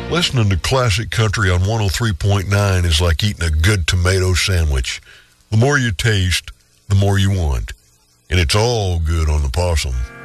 Listening to classic country on 103.9 is like eating a good tomato sandwich. The more you taste, the more you want. And it's all good on the Possum.